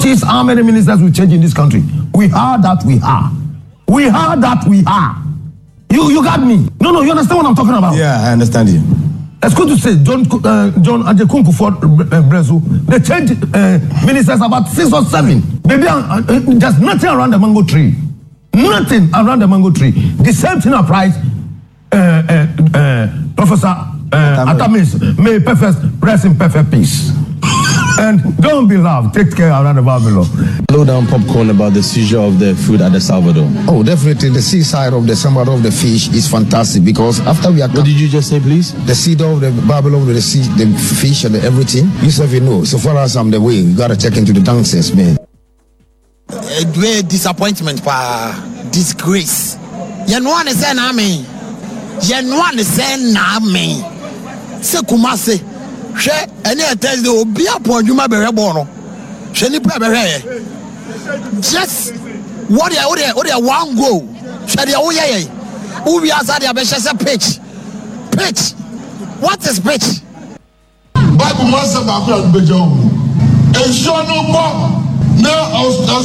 Notice how many ministers we change in this country. We are that we are. We are that we are. You got me. No, you understand what I'm talking about? Yeah, I understand you. It's good to say, John Ajekunku for Brazil, they changed ministers about 6 or 7. Maybe there's nothing around the mango tree. Nothing around the mango tree. The same thing applies, Professor Atamis. May perfect rest in perfect peace. And don't be loud. Take care around the Babylon. Low down popcorn about the seizure of the food at the Salvador. Oh, definitely. The seaside of the Salvador of the fish is fantastic because after we are. What did you just say, please? The seed of the Babylon with the fish and everything. You say no. So far as I'm the way, you gotta check into the downstairs, man. A great disappointment, disgrace. You know what I'm saying, I mean. You know what I'm saying, I mean. Se kumase. She any Thursday obi upon you ma be rebono. She ni pra be just what they one go. She dey oye. Who be outside there be say pitch. What is pitch? Bible must have about bejo. And show no more. Now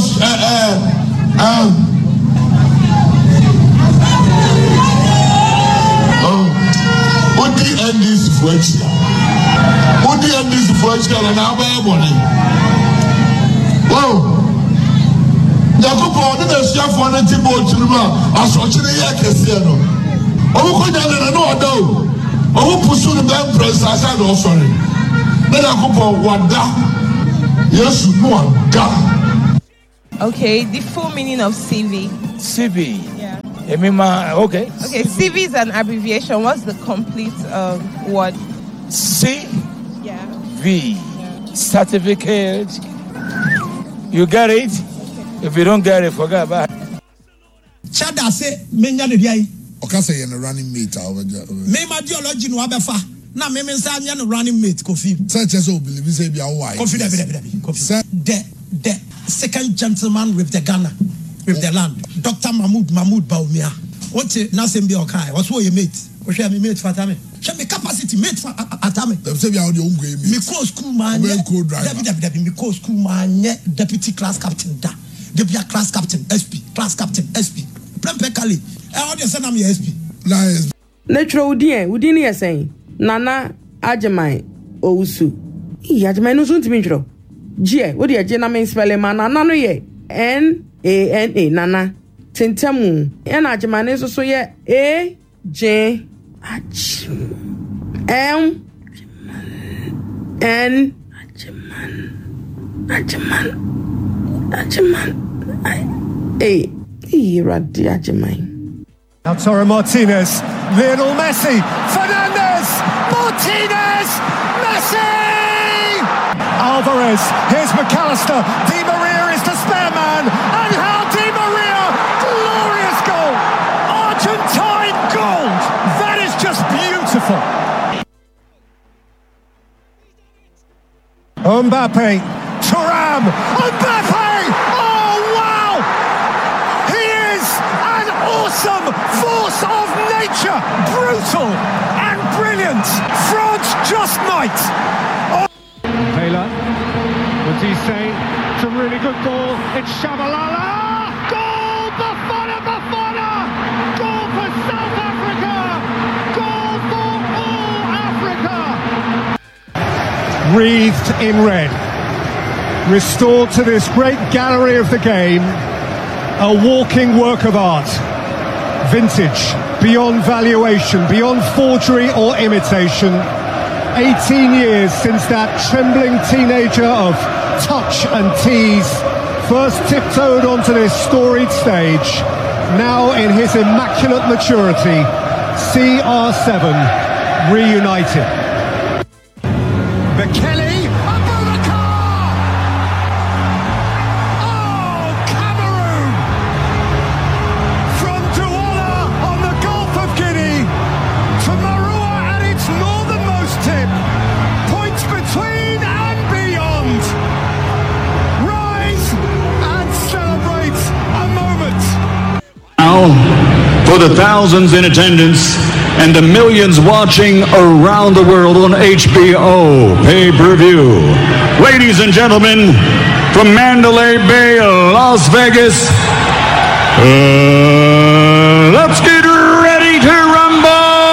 what the end is for What the end is for and our money. Wow. Jacob, the chef on the table to the as watching the Yakasiano. Oh, could I know? Oh, who pursue the bank press as I offering? Then I go for what that. Yes, no, that. Okay, the full meaning of CV. CV. Yeah. Okay. Okay, CV is an abbreviation. What's the complete word? C. Yeah. V. Yeah. Certificate. You get it? If you don't get it, forget about it. Chada say, menya de dia. Okay, say you're running mate. Me my ideology no abefa. Na me say you're running mate Kofi. Such as all believe say be why. Kofi. The second gentleman with the Ghana, with the land, Dr. Mahmoud Baumia. What Nasim be okay? What's what you mate? What share me mate for Atame? Share me capacity mate for Atame. Them say be on the own game. Me school man. Me school man. Deputy class captain da. Deputy class captain SP. Class captain SP. Plempe Kali. How do you say I'm your SP? Nice. Natural Udini is saying Nana Ajamai Ousu. Ajamai no soon to me. G. What do you gentlemen spell man? Nano ye NANA Nana. Tintemu and Ajamane so ye AJ M N Ajaman Radi Ajamai. Lautaro Martinez, Lionel Messi, Fernandez, Martinez, Messi! Alvarez, here's McAllister, Di Maria is the spare man, and how Di Maria, glorious goal! Argentine gold! That is just beautiful! Mbappe, Thuram, Mbappe! Oh wow! He is an awesome force of nature, brutal and brilliant. France just might. Taylor, what's he say? It's a really good ball. It's Shabalala. Goal! Bafana! Goal for South Africa. Goal for all Africa. Wreathed in red. Restored to this great gallery of the game. A walking work of art. Vintage, beyond valuation, beyond forgery or imitation. 18 years since that trembling teenager of touch and tease first tiptoed onto this storied stage. Now in his immaculate maturity, CR7 reunited. Bekele, Abubakar! Oh, Cameroon! From Douala on the Gulf of Guinea to Marua at its northernmost tip. Points between and beyond. Rise and celebrate a moment. Now, for the thousands in attendance and the millions watching around the world on HBO pay-per-view. Ladies and gentlemen, from Mandalay Bay, Las Vegas. Let's get ready to rumble!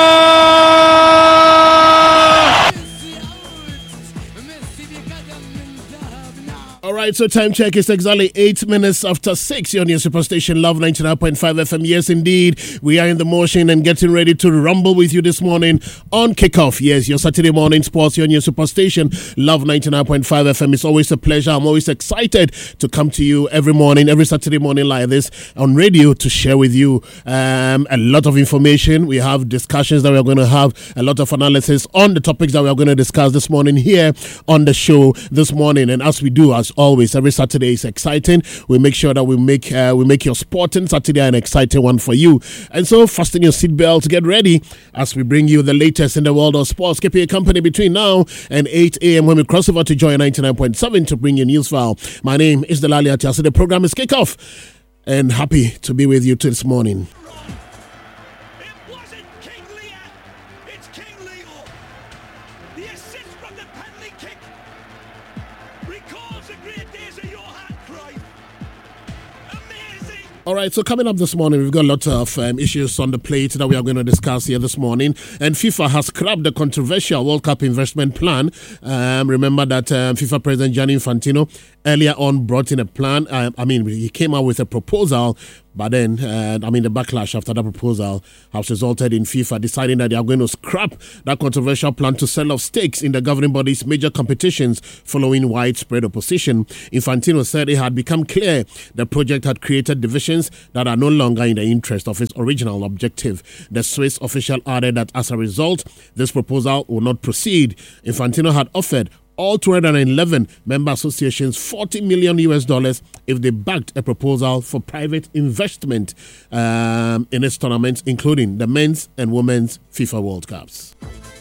All right, so time check is exactly 8 minutes after 6. You're on your superstation, Love 99.5 FM. Yes, indeed, we are in the motion and getting ready to rumble with you this morning on Kickoff. Yes, your Saturday morning sports. You're on your superstation, Love 99.5 FM. It's always a pleasure. I'm always excited to come to you every morning, every Saturday morning like this on radio to share with you a lot of information. We have discussions that we're going to have, a lot of analysis on the topics that we're going to discuss this morning here on the show this morning. And as we do, as always, every Saturday is exciting. We make sure that we make your sporting Saturday an exciting one for you. And so, fasten your seatbelt, get ready as we bring you the latest in the world of sports. Keep your company between now and 8 a.m. when we cross over to Joy 99.7 to bring you news file. My name is Delali Atiasi. The program is Kickoff, and happy to be with you this morning. All right, so coming up this morning, we've got a lot of issues on the plate that we are going to discuss here this morning. And FIFA has scrapped the controversial World Cup investment plan. Remember that FIFA President Gianni Infantino earlier on brought in a plan. He came out with a proposal, but then, the backlash after that proposal has resulted in FIFA deciding that they are going to scrap that controversial plan to sell off stakes in the governing body's major competitions following widespread opposition. Infantino said it had become clear the project had created divisions that are no longer in the interest of its original objective. The Swiss official added that as a result, this proposal will not proceed. Infantino had offered all 211 member associations $40 million if they backed a proposal for private investment in its tournaments, including the men's and women's FIFA World Cups.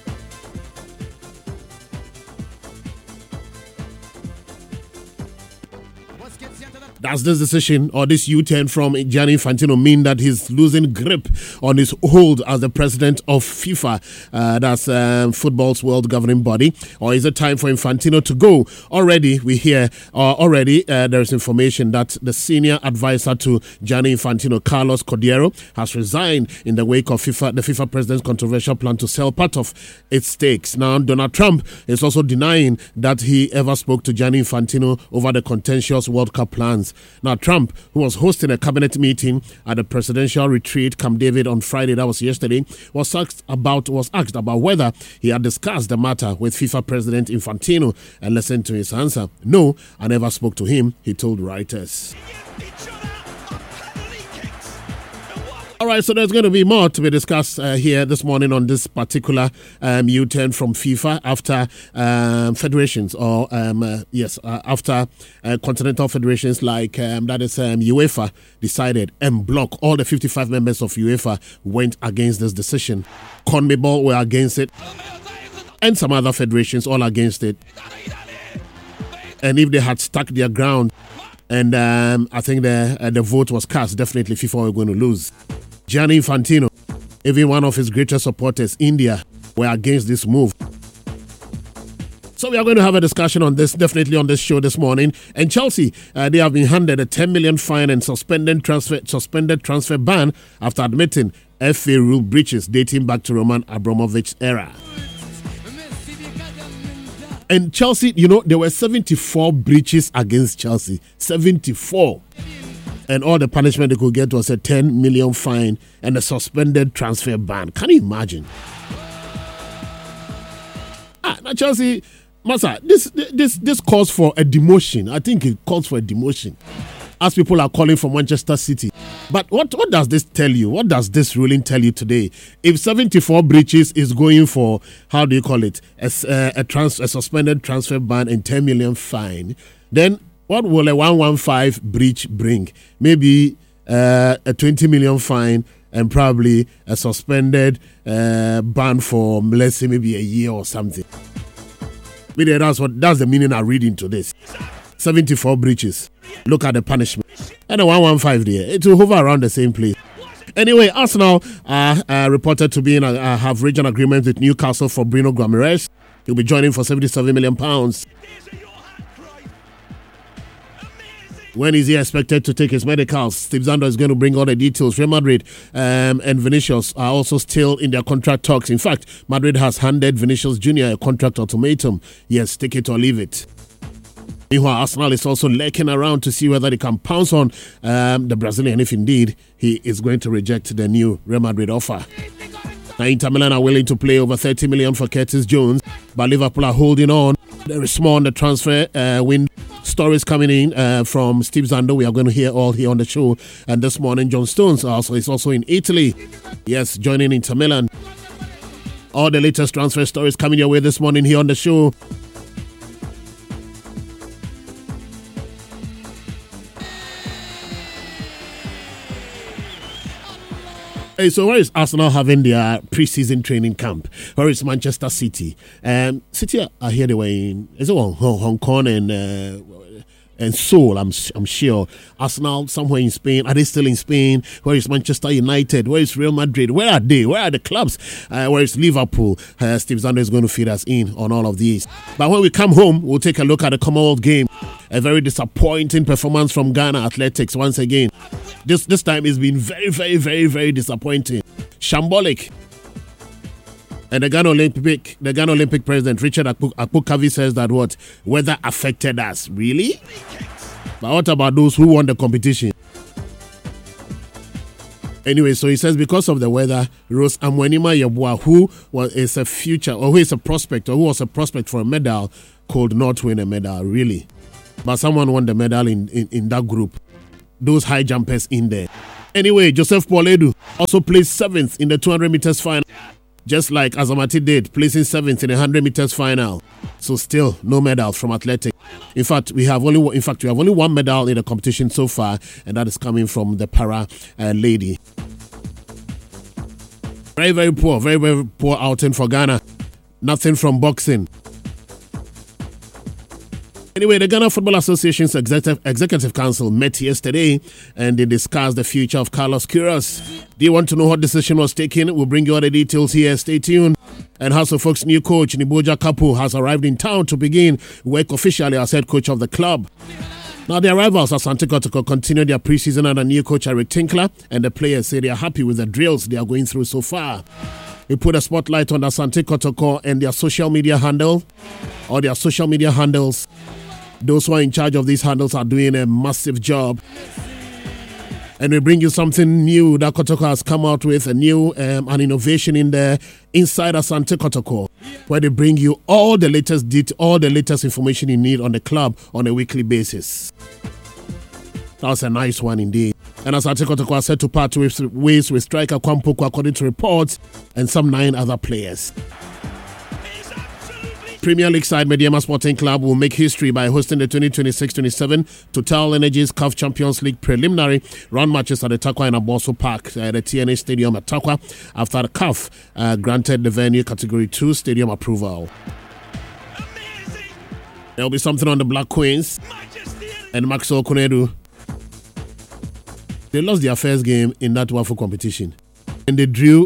Does this decision or this U-turn from Gianni Infantino mean that he's losing grip on his hold as the president of FIFA, that's football's world governing body? Or is it time for Infantino to go? Already, we hear, there's information that the senior advisor to Gianni Infantino, Carlos Cordeiro, has resigned in the wake of the FIFA president's controversial plan to sell part of its stakes. Now, Donald Trump is also denying that he ever spoke to Gianni Infantino over the contentious World Cup plans. Now, Trump, who was hosting a cabinet meeting at the presidential retreat Camp David on Friday, that was yesterday, was asked about whether he had discussed the matter with FIFA President Infantino, and listened to his answer. No, I never spoke to him, he told Reuters. All right, so there's going to be more to be discussed here this morning on this particular U-turn from FIFA after federations after continental federations like UEFA decided and block. All the 55 members of UEFA went against this decision. CONMEBOL were against it, and some other federations all against it. And if they had stuck their ground, and I think the vote was cast, definitely FIFA were going to lose. Gianni Infantino, even one of his greatest supporters, India, were against this move. So we are going to have a discussion on this, definitely on this show this morning. And Chelsea, they have been handed a 10 million fine and suspended transfer ban after admitting FA rule breaches dating back to Roman Abramovich's era. And Chelsea, there were 74 breaches against Chelsea. 74. And all the punishment they could get was a 10 million fine and a suspended transfer ban. Can you imagine? Now Chelsea, Masa, this calls for a demotion. I think it calls for a demotion, as people are calling for Manchester City. But what does this tell you? What does this ruling tell you today? If 74 breaches is going for, how do you call it, a suspended transfer ban and 10 million fine, then what will a 115 breach bring? Maybe a 20 million fine and probably a suspended ban for, let's say, maybe a year or something. Maybe that's the meaning I read into this. 74 breaches. Look at the punishment. And a 115 there. It will hover around the same place. Anyway, Arsenal are reported to be have reached an agreement with Newcastle for Bruno Guimaraes. He'll be joining for £77 million. When is he expected to take his medicals? Steve Zando is going to bring all the details. Real Madrid and Vinicius are also still in their contract talks. In fact, Madrid has handed Vinicius Jr. a contract ultimatum. Yes, take it or leave it. Meanwhile, Arsenal is also lurking around to see whether they can pounce on the Brazilian if indeed he is going to reject the new Real Madrid offer. Now, Inter Milan are willing to pay over 30 million for Curtis Jones, but Liverpool are holding on. There is more on the transfer window. Stories coming in from Steve Zando. We are going to hear all here on the show. And this morning, John Stones is also in Italy. Yes, joining Inter Milan. All the latest transfer stories coming your way this morning here on the show. Hey, so where is Arsenal having their pre-season training camp? Where is Manchester City? City are here. They were in Hong Kong and Seoul. I'm sure. Arsenal somewhere in Spain. Are they still in Spain? Where is Manchester United? Where is Real Madrid? Where are they? Where are the clubs? Where is Liverpool? Steve Zando is going to feed us in on all of these. But when we come home, we'll take a look at the Commonwealth game. A very disappointing performance from Ghana Athletics once again. This time it's been very, very, very, very disappointing. Shambolic. And the Ghana Olympic president, Richard Akpokavi, says that what? Weather affected us. Really? But what about those who won the competition? Anyway, so he says because of the weather, Rose Amwenima Yabua, who was a prospect for a medal, could not win a medal, really. But someone won the medal in that group. Those high jumpers in there. Anyway, Joseph Pauledu also placed 7th in the 200 meters final. Just like Azamati did, placing 7th in the 100 meters final. So still no medal from athletics. In fact, we have only one medal in the competition so far, and that is coming from the para lady. Very, very poor outing for Ghana. Nothing from boxing. Anyway, the Ghana Football Association's Executive Council met yesterday and they discussed the future of Carlos Queiroz. Do you want to know what decision was taken? We'll bring you all the details here. Stay tuned. And House of Folks' new coach, Niboja Kapu, has arrived in town to begin work officially as head coach of the club. Now, the arrivals at Asante Kotoko continue their preseason under new coach Eric Tinkler, and the players say they are happy with the drills they are going through so far. We put a spotlight on Asante Kotoko and their social media handles. Those who are in charge of these handles are doing a massive job. And we bring you something new that Kotoko has come out with, an innovation in there inside Asante Kotoko, where they bring you all the latest information you need on the club on a weekly basis. That was a nice one indeed. And Asante Kotoko has set to part ways with striker Kwampoko according to reports and some 9 other players. Premier League side Mediama Sporting Club will make history by hosting the 2026-27 Total Energies CAF Champions League preliminary round matches at the Takwa and Aboso Park, the TNA Stadium at Takwa, after the CAF granted the venue Category 2 stadium approval. There will be something on the Black Queens and Maxwell Konedu. They lost their first game in that WAFU competition, and they drew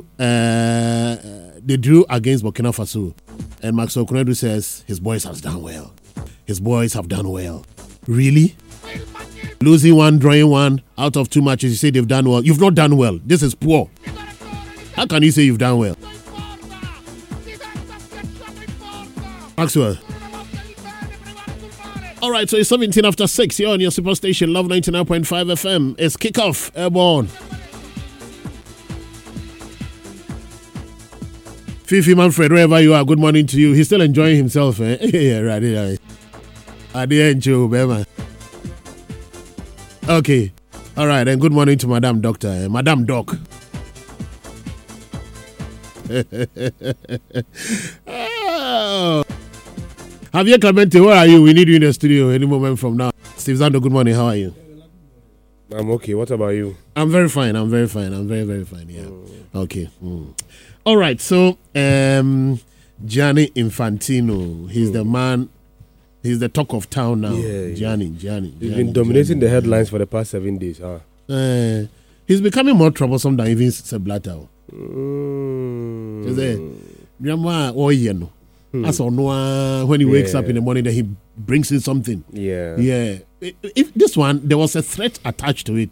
against Burkina Faso. And Maxwell Konedu says his boys have done well. His boys have done well. Really? Losing one, drawing one out of 2 matches, you say they've done well. You've not done well. This is poor. How can you say you've done well? Maxwell. All right, so it's 17 after 6 here on your superstation, Love 99.5 FM. It's kickoff, airborne. Fifi Manfred, wherever you are, good morning to you. He's still enjoying himself, eh? Yeah, right. I didn't you, man. Okay. All right, and good morning to Madam Doctor, Madam Doc. Oh. Javier Clemente, where are you? We need you in the studio any moment from now. Steve Zando, good morning. How are you? I'm okay. What about you? I'm very fine. I'm very, very fine. Yeah. Okay. All right, so Gianni Infantino, he's the man, he's the talk of town now. Yeah, Gianni. He's been dominating the headlines for the past 7 days, huh? He's becoming more troublesome than even Sepp Blatter. When he wakes up in the morning, then he brings in something. Yeah. if this one, there was a threat attached to it.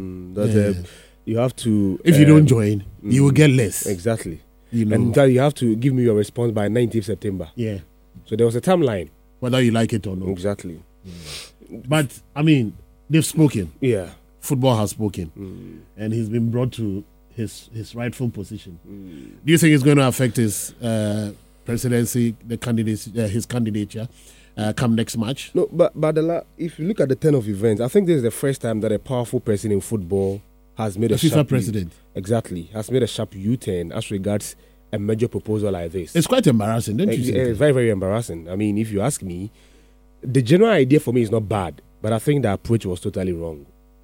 You have to. If you don't join, you will get less. Exactly. And you have to give me your response by 19th September. Yeah. So there was a timeline. Whether you like it or not. Exactly. But, I mean, they've spoken. Yeah. Football has spoken. And he's been brought to his rightful position. Do you think it's going to affect his presidency, his candidature, come next March? No, but if you look at the turn of events, I think this is the first time that a powerful person in football has made a FIFA sharp president. Exactly. Has made a sharp U-turn as regards a major proposal like this. It's quite embarrassing, don't you think? It's very, very embarrassing. I mean, if you ask me, the general idea for me is not bad, but I think the approach was totally wrong.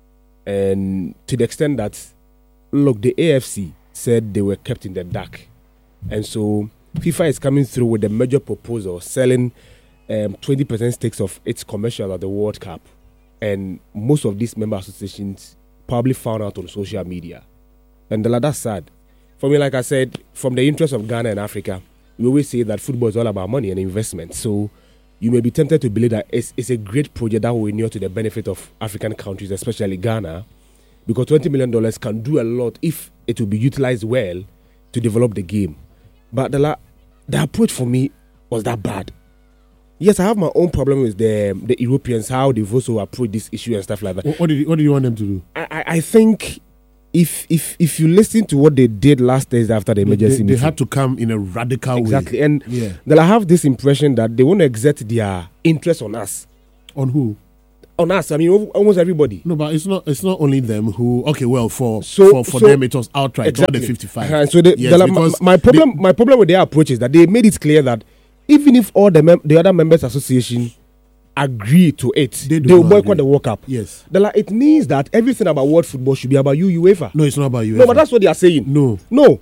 And to the extent that, look, the AFC said they were kept in the dark. And so FIFA is coming through with a major proposal selling 20% stakes of its commercial at the World Cup. And most of these member associations probably found out on social media. And that's sad. For me, like I said, from the interest of Ghana and Africa, we always say that football is all about money and investment. So you may be tempted to believe that it's a great project that will inure to the benefit of African countries, especially Ghana, because $20 million can do a lot if it will be utilized well to develop the game. But the approach for me was that bad. Yes, I have my own problem with the Europeans, how they've also approached this issue and stuff like that. What do you want them to do? I think if you listen to what they did last Thursday after the emergency meeting, they had to come in a radical way. Exactly. And then I have this impression that they want to exert their interest on us. On who? On us. I mean, almost everybody. No, but it's not only them who. Okay, well, for them it was outright. Exactly. All the 55. So my problem with their approach is that they made it clear that even if all the other members association agree to it, they will boycott the World Cup. Yes. It means that everything about world football should be about UEFA. No, it's not about UEFA. No, but that's what they are saying. No.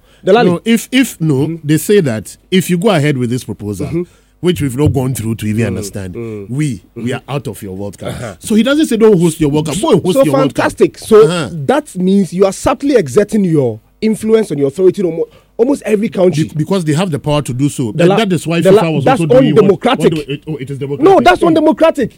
They say that if you go ahead with this proposal, which we've not gone through to even understand, we are out of your World Cup. So he doesn't say don't host your World Cup. Go and host your World Cup. Fantastic. So that means you are subtly exerting your influence and your authority on almost every country, because they have the power to do so. That is why FIFA was also doing undemocratic. It is democratic. No, that's undemocratic.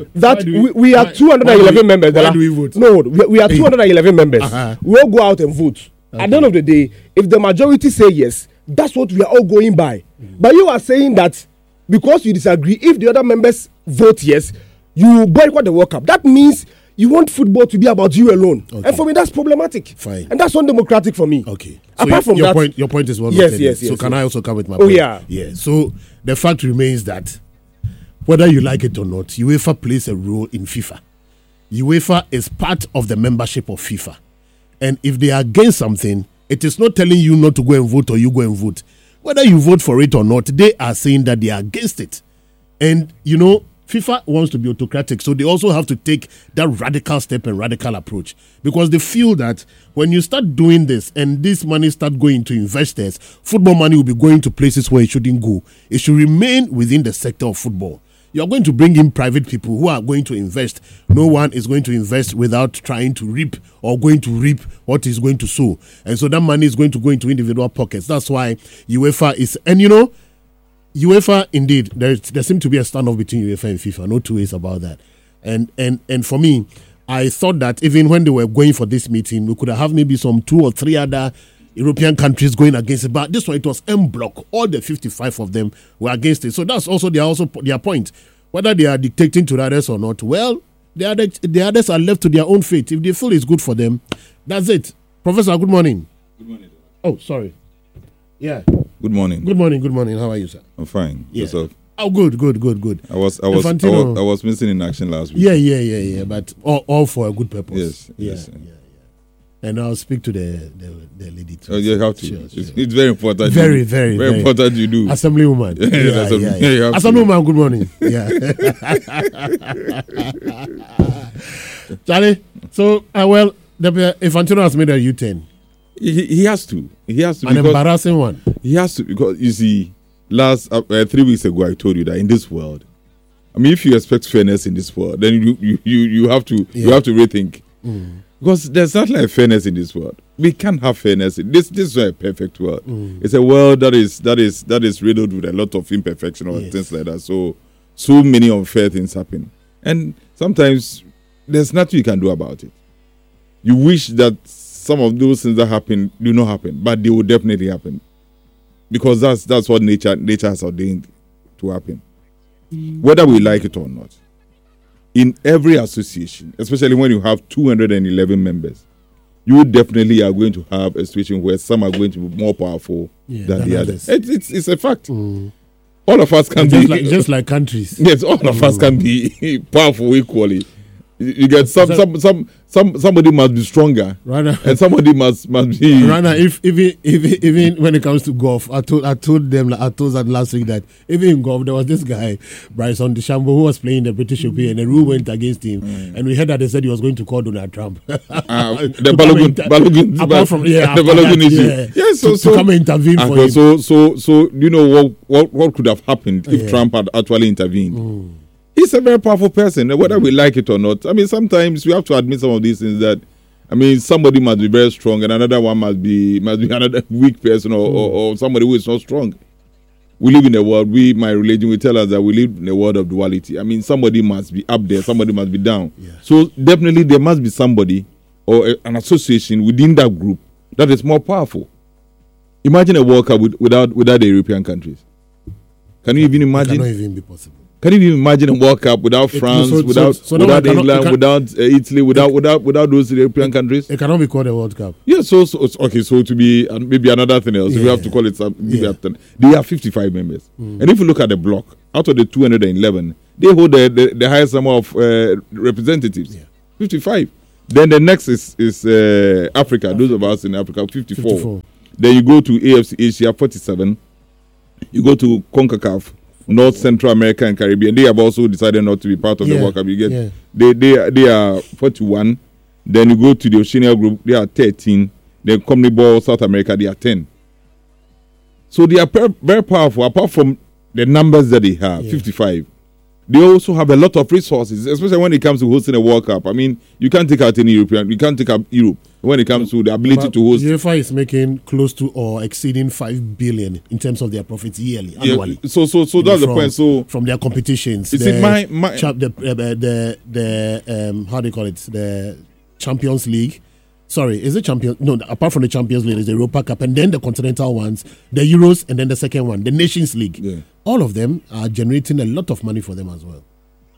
We are 211 members. Why do we vote? No, we are 211 members. We all go out and vote. Okay. At the end of the day, if the majority say yes, that's what we are all going by. But you are saying that because you disagree, if the other members vote yes, you boycott the World Cup. That means you want football to be about you alone. Okay. And for me, that's problematic. Fine. And that's undemocratic for me. Okay. So apart from that, your point is well noted. Yes. So can I also come with my point? Yeah. Yeah. So the fact remains that whether you like it or not, UEFA plays a role in FIFA. UEFA is part of the membership of FIFA. And if they are against something, it is not telling you not to go and vote or you go and vote. Whether you vote for it or not, they are saying that they are against it. And, FIFA wants to be autocratic, so they also have to take that radical step and radical approach, because they feel that when you start doing this and this money start going to investors, football money will be going to places where it shouldn't go. It should remain within the sector of football. You are going to bring in private people who are going to invest. No one is going to invest without trying to reap or going to reap what is going to sow. And so that money is going to go into individual pockets. That's why UEFA is, and UEFA, indeed, there seems to be a standoff between UEFA and FIFA. No two ways about that. And for me, I thought that even when they were going for this meeting, we could have maybe some 2 or 3 other European countries going against it. But this one, it was en bloc. All the 55 of them were against it. So that's also their point. Whether they are dictating to the others or not, well, the others are left to their own fate. If they feel it's good for them, that's it. Professor, good morning. Good morning. Oh, sorry. Yeah. Good morning. Good morning. How are you, sir? I'm fine. Yeah. Yourself? Oh, good. I was missing in action last week. Yeah. But all for a good purpose. Yes. And I'll speak to the lady too. Oh, you have to. Sure. It's very important. Very important you do. Assemblywoman. Yeah. Assemblywoman, good morning. Yeah. Charlie, so, Infantino has made a U-turn. He has to. An embarrassing one. He has to, because you see, last 3 weeks ago I told you that in this world, I mean, if you expect fairness in this world, then you have to rethink. Because there's not like fairness in this world. We can't have fairness. This is not a perfect world. It's a world that is riddled with a lot of imperfection or things like that. So many unfair things happen. And sometimes there's nothing you can do about it. You wish that some of those things that happen do not happen, but they will definitely happen. Because that's what nature has ordained to happen. Whether we like it or not. In every association, especially when you have 211 members, you definitely are going to have a situation where some are going to be more powerful than the others. It's a fact. All of us can be just like countries. Yes, all of us can be powerful equally. You get somebody must be stronger, and somebody must be. Rana, if even when it comes to golf, I told that last week that even in golf there was this guy Bryson DeChambeau who was playing the British Open and the rule went against him, and we heard that they said he was going to call Donald Trump. The Balogun issue. Yes, to come and intervene for him. So you know what could have happened if Trump had actually intervened. He's a very powerful person, whether we like it or not. I mean, sometimes we have to admit some of these things that, I mean, somebody must be very strong and another one must be another weak person or somebody who is not strong. We live in a world, my religion will tell us that we live in a world of duality. I mean, somebody must be up there, somebody must be down. Yeah. So definitely there must be somebody or an association within that group that is more powerful. Imagine a World Cup without the European countries. Can you even imagine? It cannot even be possible. Can you even imagine a World Cup without France, without England, without Italy, without those European countries? It cannot be called a World Cup. Yeah, so to be maybe another thing else. We have to call it They have 55 members, and if you look at the bloc, out of the 211, they hold the highest number of representatives, 55. Then the next is Africa. Those of us in Africa, 54. Then you go to AFC Asia, 47. You go to CONCACAF, North Central America and Caribbean. They have also decided not to be part of the World Cup. You get they are 41. Then you go to the Oceania group, they are 13. Then CONMEBOL South America, they are 10. So they are very powerful. Apart from the numbers that they have, 55. They also have a lot of resources, especially when it comes to hosting a World Cup. I mean, you can't take out any European. You can't take out Europe when it comes to the ability to host. UEFA is making close to or exceeding 5 billion in terms of their profits yearly, annually. So that's the point. So from their competitions, how do you call it? The Champions League. Sorry, is it Champions? No, apart from the Champions League, there's the Europa Cup, and then the continental ones, the Euros, and then the second one, the Nations League. Yeah. All of them are generating a lot of money for them as well.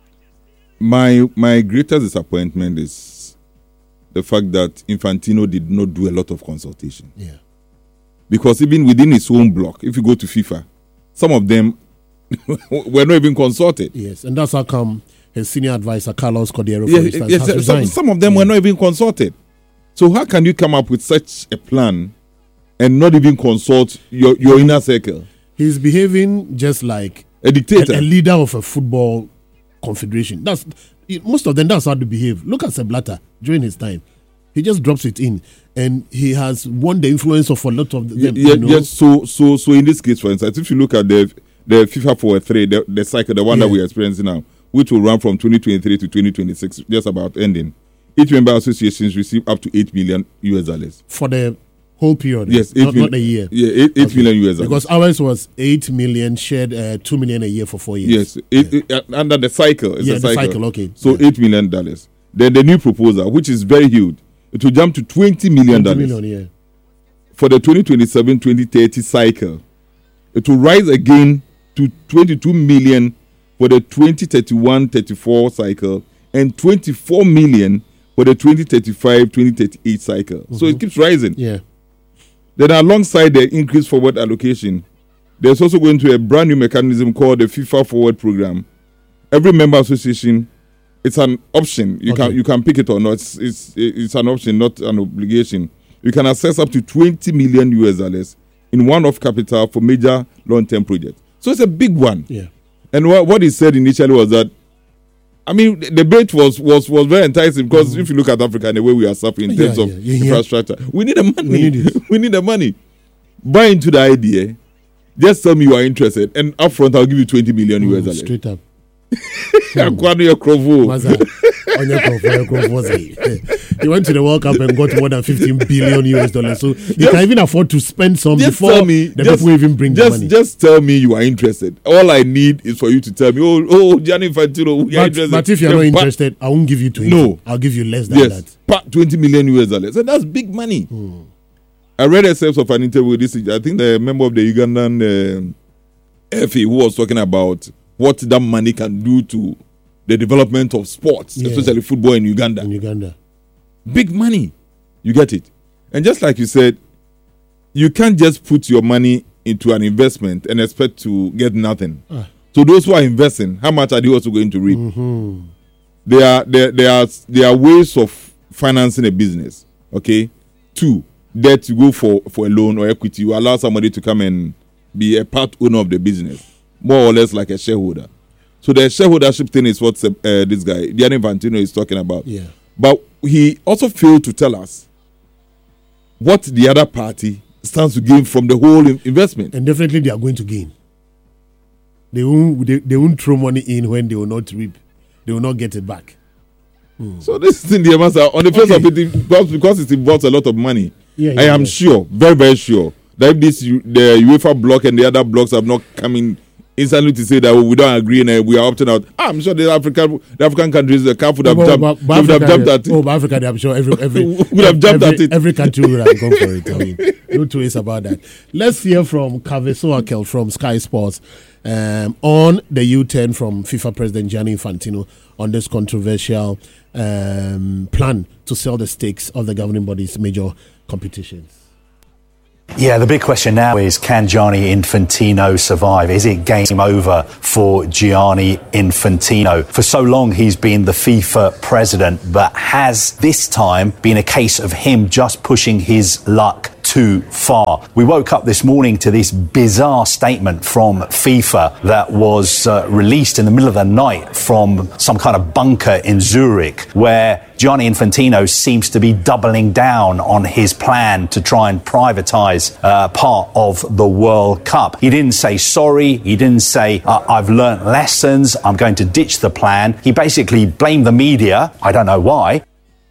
My greatest disappointment is the fact that Infantino did not do a lot of consultation. Yeah. Because even within his own block, if you go to FIFA, some of them were not even consulted. Yes, and that's how come his senior advisor, Carlos Cordero, for instance, has resigned. Some of them were not even consulted. So how can you come up with such a plan and not even consult your inner circle? He's behaving just like a dictator, a leader of a football confederation. Most of them, that's how they behave. Look at Sepp Blatter during his time. He just drops it in, and he has won the influence of a lot of them. Yes. So in this case, for instance, if you look at the FIFA 4-3, the cycle, the one that we are experiencing now, which will run from 2023 to 2026, just about ending. Each member associations receive up to $8 million for the whole period. Yes, not a year. Yeah, $8 million because ours was 8 million shared, $2 million a year for 4 years. Yes, under the cycle. The cycle. Okay. So $8 million. Then the new proposal, which is very huge, it will jump to $20 million. $20 million, for the 2027-2030 cycle. It will rise again to $22 million for the 2031-34 cycle and $24 million for the 2035-2038 cycle. Mm-hmm. So it keeps rising. Yeah. Then alongside the increased forward allocation, there's also going to be a brand new mechanism called the FIFA Forward Program. Every member association, it's an option. You can pick it or not. It's an option, not an obligation. You can access up to $20 million in one-off capital for major long-term projects. So it's a big one. Yeah. And what he said initially was that, I mean, the debate was very enticing because if you look at Africa and the way we are suffering in terms of infrastructure, we need the money. We need the money. Buy into the idea. Just tell me you are interested, and upfront I'll give you $20 million. Straight up. He went to the World Cup and got more than $15 billion. So you can even afford to spend some before people even bring the money. Just tell me you are interested. All I need is for you to tell me, Gianni Infantino, we are interested. But if you're not interested, I won't give you 20. No. I'll give you less than that. $20 million. So that's big money. I read excerpts of an interview with this. I think the member of the Ugandan FA who was talking about what that money can do to the development of sports, especially football in Uganda. Big money. You get it? And just like you said, you can't just put your money into an investment and expect to get nothing. So those who are investing, how much are they also going to reap? Mm-hmm. There are ways of financing a business. Okay? 2, debt, you go for a loan or equity. You allow somebody to come and be a part owner of the business, more or less like a shareholder. So the shareholdership thing is what this guy, Gianni Infantino, is talking about. Yeah. But he also failed to tell us what the other party stands to gain from the whole investment. And definitely they are going to gain. They won't throw money in when they will not reap. They will not get it back. So this thing, the answer on the face of it, because it involves a lot of money. I am sure, very, very sure, that if the UEFA bloc and the other blocs have not come in instantly to say that we don't agree and we are opting out, I'm sure the African countries, the CAF would have jumped at it. But Africa, I'm sure every would have jumped at it. Every country would have gone for it. I mean, no two ways about that. Let's hear from Kave Soakel from Sky Sports on the U10 from FIFA President Gianni Infantino on this controversial plan to sell the stakes of the governing body's major competitions. Yeah, the big question now is, can Gianni Infantino survive? Is it game over for Gianni Infantino? For so long, he's been the FIFA president, but has this time been a case of him just pushing his luck too far? We woke up this morning to this bizarre statement from FIFA that was released in the middle of the night from some kind of bunker in Zurich, where Gianni Infantino seems to be doubling down on his plan to try and privatise part of the World Cup. He didn't say sorry. He didn't say, I've learnt lessons. I'm going to ditch the plan. He basically blamed the media. I don't know why.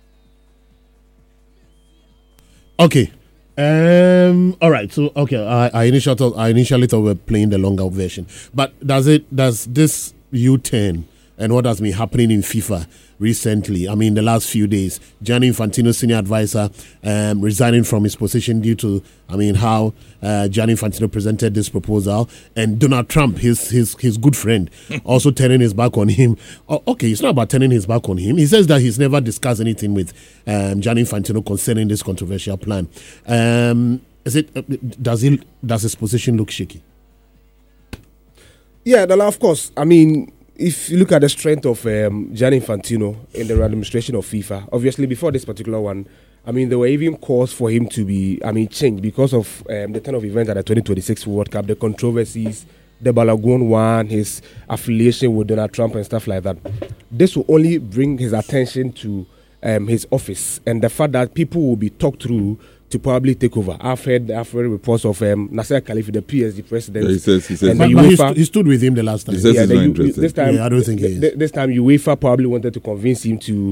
Okay. All right. So, okay. I initially thought we were playing the longer version. But does this U10 and what has been happening in FIFA recently, I mean, the last few days, Gianni Infantino, senior advisor, resigning from his position due to, I mean, how Gianni Infantino presented this proposal, and Donald Trump, his good friend, also turning his back on him. Okay, it's not about turning his back on him. He says that he's never discussed anything with Gianni Infantino concerning this controversial plan. Does his position look shaky? Yeah, of course. I mean, if you look at the strength of Gianni Infantino in the administration of FIFA, obviously before this particular one, I mean, there were even calls for him to be, changed because of the turn of events at the 2026 World Cup, the controversies, the Balogun one, his affiliation with Donald Trump and stuff like that. This will only bring his attention to his office and the fact that people will be talked through to probably take over. I've heard reports of Nasser Khalifi, the PSG president. Yeah, he says. And but he stood with him the last time. He says he's not interested. This time, I don't think he is. This time, UEFA probably wanted to convince him to,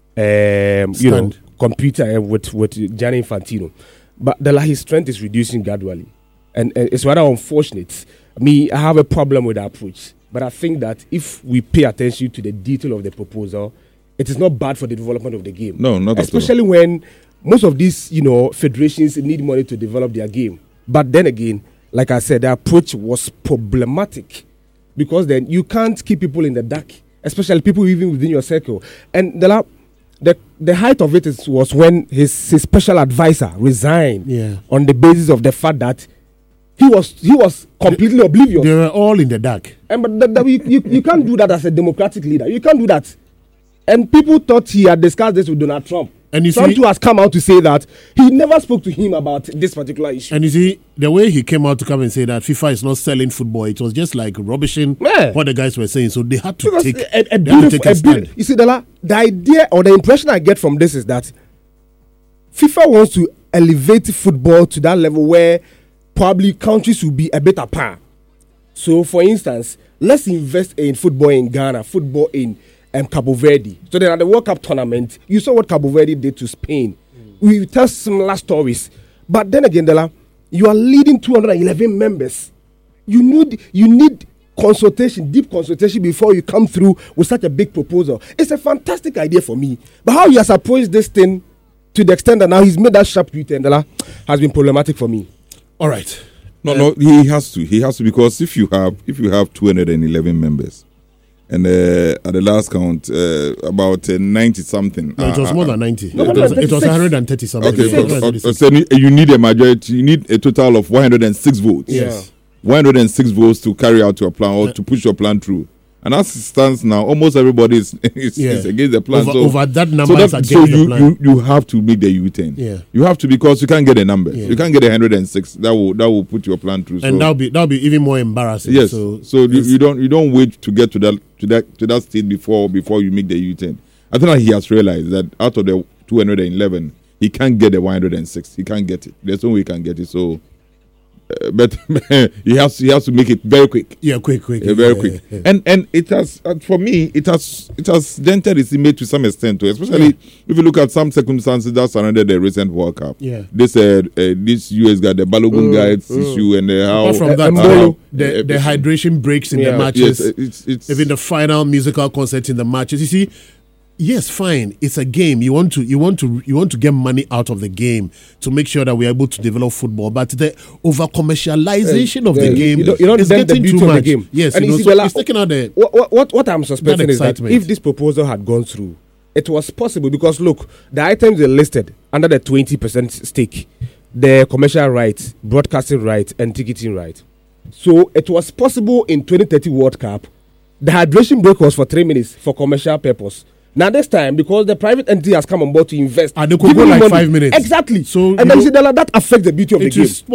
compete with Gianni Infantino. But his strength is reducing gradually. And it's rather unfortunate. I have a problem with the approach. But I think that if we pay attention to the detail of the proposal, it is not bad for the development of the game. No, not at all. Especially when most of these, federations need money to develop their game. But then again, like I said, the approach was problematic because then you can't keep people in the dark, especially people even within your circle. And the height of it was when his special advisor resigned on the basis of the fact that he was completely oblivious. They were all in the dark. But you can't do that as a democratic leader. You can't do that. And people thought he had discussed this with Donald Trump. And Trump too has come out to say that he never spoke to him about this particular issue. And you see, the way he came out to come and say that FIFA is not selling football, it was just like rubbishing what the guys were saying. So they had to take a stand. You see, the idea or the impression I get from this is that FIFA wants to elevate football to that level where probably countries will be a bit apart. So, for instance, let's invest in football in Ghana, football in Cabo Verde. So then at the World Cup tournament, you saw what Cabo Verde did to Spain. We tell similar stories. But then again, Dela, you are leading 211 members. You need consultation, deep consultation before you come through with such a big proposal. It's a fantastic idea for me. But how he has approached this thing to the extent that now he's made that sharp U-turn, Dela, has been problematic for me. All right. No, he has to because if you have 211 members, and at the last count, about 90 something. No, it was more than 90. It was 130 something. Okay, so you need a majority. You need a total of 106 votes. Yes. 106 votes to carry out your plan or to push your plan through. And as it stands now, almost everybody is against the plan. Over that number is against the plan. You have to make the U-turn. Yeah. You have to, because you can't get a number. Yeah. You can't get 106. That will put your plan through. And that'll be even more embarrassing. Yes. So you don't wait to get to that state before you make the U-turn. I think that he has realized that out of the 211, he can't get the 106. He can't get it. There's no way he can get it. So. But he has to make it very quick. Yeah, quick. Very quick. Yeah. And it has, for me, it has dented its image to some extent too. Especially if you look at some circumstances that surrounded the recent World Cup. Yeah. This US guy, the Balogun guys issue, and how apart from that, the hydration breaks in the matches. Yes, it's even the final musical concert in the matches. You see. Yes, fine. It's a game. You want to get money out of the game to make sure that we're able to develop football. But the over commercialization of the game is getting too much. Game. Yes, and it's taking out the what I'm suspecting is that if this proposal had gone through, it was possible because look, the items are listed under the 20% stake, the commercial rights, broadcasting rights, and ticketing rights. So it was possible in 2030 World Cup. The hydration break was for 3 minutes for commercial purpose. Now this time, because the private entity has come on board to invest, and they could go like 5 minutes. Exactly. So and then you see that affects the beauty of the game.